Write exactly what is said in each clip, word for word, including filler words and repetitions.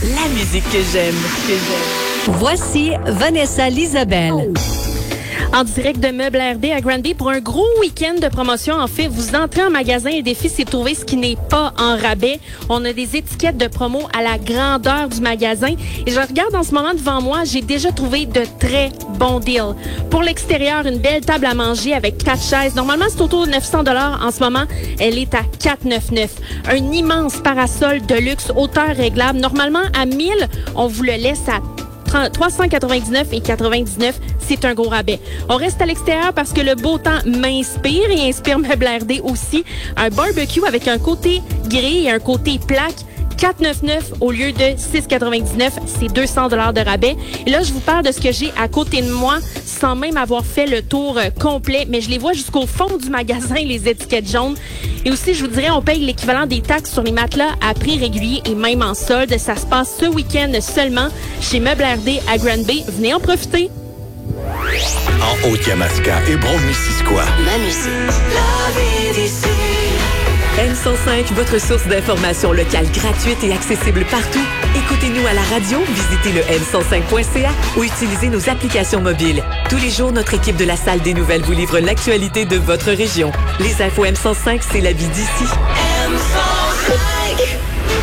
la musique que j'aime, que j'aime. Voici Vanessa Lisabelle. En direct de Meubles R D à Granby pour un gros week-end de promotion. En fait, vous entrez en magasin et le défi, c'est de trouver ce qui n'est pas en rabais. On a des étiquettes de promo à la grandeur du magasin. Et je regarde en ce moment devant moi, j'ai déjà trouvé de très bons deals. Pour l'extérieur, une belle table à manger avec quatre chaises. Normalement, c'est autour de neuf cents dollars. En ce moment, elle est à quatre cent quatre-vingt-neuf. Un immense parasol de luxe, hauteur réglable. Normalement, à mille, on vous le laisse à trois cent quatre-vingt-dix-neuf et quatre-vingt-dix-neuf, c'est un gros rabais. On reste à l'extérieur parce que le beau temps m'inspire et inspire Meubles R D aussi. Un barbecue avec un côté gris et un côté plaque. quatre cent quatre-vingt-neuf au lieu de six cent quatre-vingt-dix-neuf, c'est deux cents dollars de rabais. Et là, je vous parle de ce que j'ai à côté de moi sans même avoir fait le tour euh, complet, mais je les vois jusqu'au fond du magasin, les étiquettes jaunes. Et aussi, je vous dirais, on paye l'équivalent des taxes sur les matelas à prix régulier et même en solde. Ça se passe ce week-end seulement chez Meubles R D à Granby. Venez en profiter. En Haute-Yamaska et Brome-Missisquoi. Ma musique. La vie d'ici. M cent cinq, votre source d'information locale gratuite et accessible partout. Écoutez-nous à la radio, visitez le m cent cinq point c a ou utilisez nos applications mobiles. Tous les jours, notre équipe de la Salle des Nouvelles vous livre l'actualité de votre région. Les infos M cent cinq, c'est la vie d'ici. M cent cinq.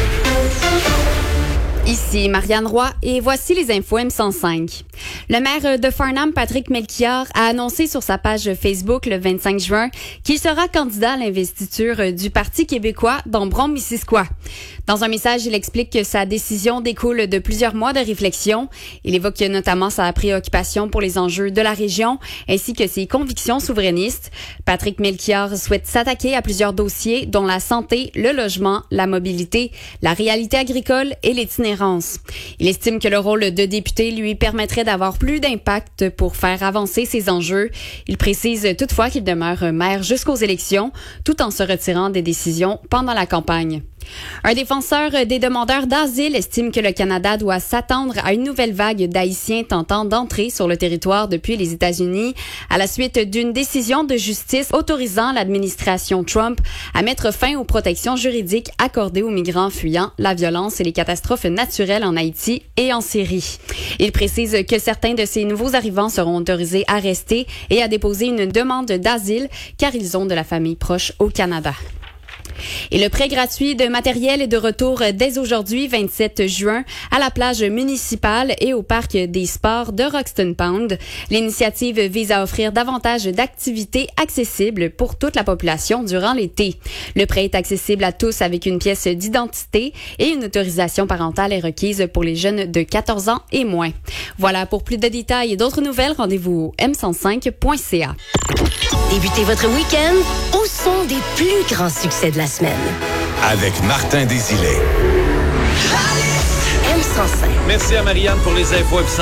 Ici Marianne Roy et voici les infos M cent cinq. Le maire de Farnham, Patrick Melchior, a annoncé sur sa page Facebook le vingt-cinq juin qu'il sera candidat à l'investiture du Parti québécois dans Brome-Missisquoi. Dans un message, il explique que sa décision découle de plusieurs mois de réflexion. Il évoque notamment sa préoccupation pour les enjeux de la région ainsi que ses convictions souverainistes. Patrick Melchior souhaite s'attaquer à plusieurs dossiers dont la santé, le logement, la mobilité, la réalité agricole et l'itinérance. Il estime que le rôle de député lui permettrait d'avoir plus d'impact pour faire avancer ces enjeux. Il précise toutefois qu'il demeure maire jusqu'aux élections, tout en se retirant des décisions pendant la campagne. Un défenseur des demandeurs d'asile estime que le Canada doit s'attendre à une nouvelle vague d'Haïtiens tentant d'entrer sur le territoire depuis les États-Unis à la suite d'une décision de justice autorisant l'administration Trump à mettre fin aux protections juridiques accordées aux migrants fuyant la violence et les catastrophes naturelles en Haïti et en Syrie. Il précise que certains de ces nouveaux arrivants seront autorisés à rester et à déposer une demande d'asile car ils ont de la famille proche au Canada. Et le prêt gratuit de matériel est de retour dès aujourd'hui, vingt-sept juin, à la plage municipale et au parc des sports de Roxton Pound. L'initiative vise à offrir davantage d'activités accessibles pour toute la population durant l'été. Le prêt est accessible à tous avec une pièce d'identité et une autorisation parentale est requise pour les jeunes de quatorze ans et moins. Voilà, pour plus de détails et d'autres nouvelles, rendez-vous au m cent cinq point c a. Débutez votre week-end au son des plus grands succès de la semaine. Avec Martin Desilets. M cent cinq. Merci à Marianne pour les infos.